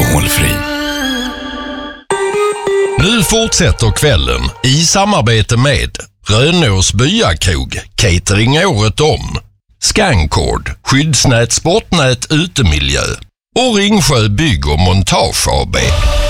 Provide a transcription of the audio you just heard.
alkoholfri. Nu fortsätter kvällen i samarbete med Rönås Byakrog, catering året om, Scancord, skyddsnät, sportnät, utemiljö och Ringsjö Bygg och Montage AB.